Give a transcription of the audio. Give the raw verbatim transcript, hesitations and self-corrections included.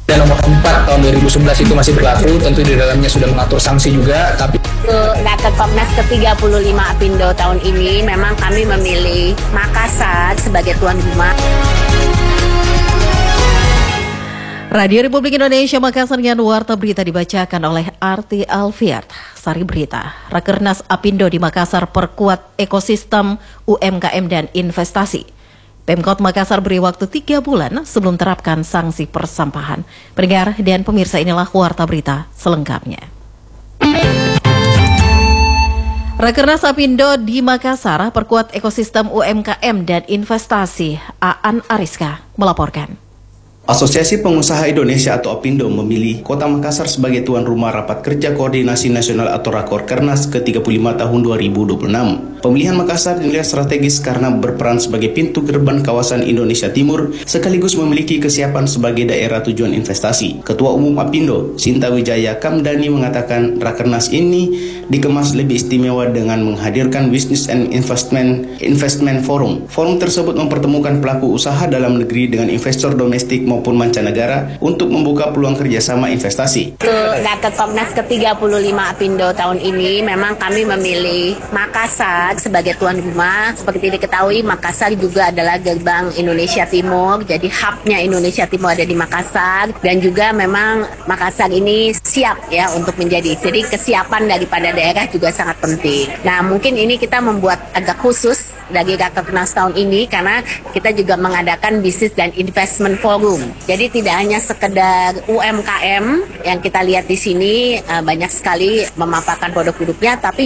Dan nomor empat tahun dua ribu sebelas itu masih berlaku, tentu di dalamnya sudah mengatur sanksi juga, tapi Rakernas ke tiga puluh lima Apindo tahun ini memang kami memilih Makassar sebagai tuan rumah. Radio Republik Indonesia Makassar dengan warta berita dibacakan oleh Arti Alfiat. Sari berita, Rakernas Apindo di Makassar perkuat ekosistem U M K M dan investasi. Pemkot Makassar beri waktu tiga bulan sebelum terapkan sanksi persampahan. Pendengar dan pemirsa, inilah warta berita selengkapnya. Rakernas Apindo di Makassar perkuat ekosistem U M K M dan investasi. Aan Ariska melaporkan. Asosiasi Pengusaha Indonesia atau Apindo memilih Kota Makassar sebagai tuan rumah Rapat Kerja Koordinasi Nasional atau Rakorkernas ke tiga puluh lima tahun dua ribu dua puluh enam. Pemilihan Makassar dinilai strategis karena berperan sebagai pintu gerbang kawasan Indonesia Timur sekaligus memiliki kesiapan sebagai daerah tujuan investasi. Ketua Umum Apindo, Sinta Wijaya Kamdani mengatakan Rakernas ini dikemas lebih istimewa dengan menghadirkan Business and Investment Investment Forum. Forum tersebut mempertemukan pelaku usaha dalam negeri dengan investor domestik maupun mancanegara untuk membuka peluang kerjasama investasi. Untuk Rakernas ke tiga puluh lima Apindo tahun ini memang kami memilih Makassar sebagai tuan rumah. Seperti diketahui, Makassar juga adalah gerbang Indonesia Timur, jadi hubnya Indonesia Timur ada di Makassar, dan juga memang Makassar ini siap ya untuk menjadi, jadi kesiapan daripada daerah juga sangat penting. Nah, mungkin ini kita membuat agak khusus dari Rakernas tahun ini karena kita juga mengadakan Business dan Investment Forum. Jadi tidak hanya sekedar U M K M yang kita lihat di sini banyak sekali memaparkan produk-produknya, tapi